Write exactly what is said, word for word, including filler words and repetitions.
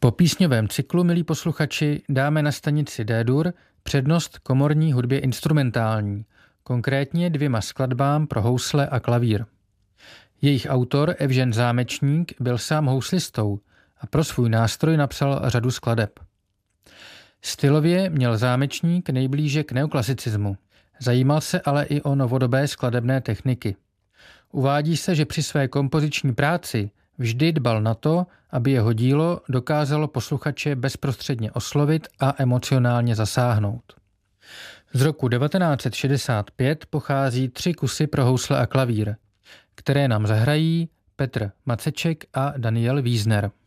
Po písňovém cyklu, milí posluchači, dáme na stanici D-dur přednost komorní hudbě instrumentální, konkrétně dvěma skladbám pro housle a klavír. Jejich autor Evžen Zámečník byl sám houslistou a pro svůj nástroj napsal řadu skladeb. Stylově měl Zámečník nejblíže k neoklasicismu. Zajímal se ale i o novodobé skladebné techniky. Uvádí se, že při své kompoziční práci vždy dbal na to, aby jeho dílo dokázalo posluchače bezprostředně oslovit a emocionálně zasáhnout. Z roku devatenáct set šedesát pět pochází tři kusy pro housle a klavír, které nám zahrají Petr Maceček a Daniel Wiesner.